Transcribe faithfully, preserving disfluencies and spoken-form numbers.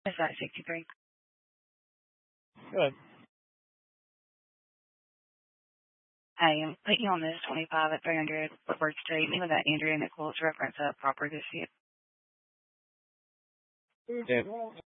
Is that sixty-three? Good. I am putting you on this twenty-five at three hundred Woodward Street. Me with that Andrea Nichols reference up proper this year. Yeah.